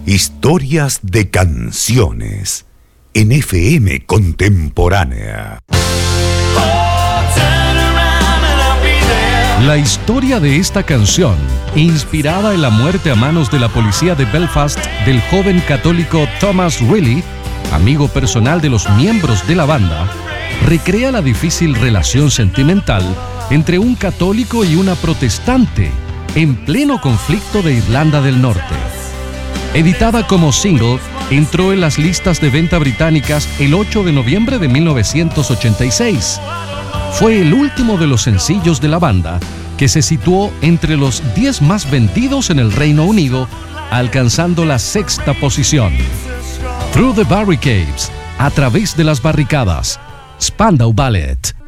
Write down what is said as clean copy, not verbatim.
Historias de canciones en FM Contemporánea. La historia de esta canción, inspirada en la muerte a manos de la policía de Belfast del joven católico Thomas Riley, amigo personal de los miembros de la banda, recrea la difícil relación sentimental entre un católico y una protestante en pleno conflicto de Irlanda del Norte. Editada como single, entró en las listas de venta británicas el 8 de noviembre de 1986. Fue el último de los sencillos de la banda que se situó entre los 10 más vendidos en el Reino Unido, alcanzando la 6ª posición. Through the Barricades, a través de las barricadas, Spandau Ballet.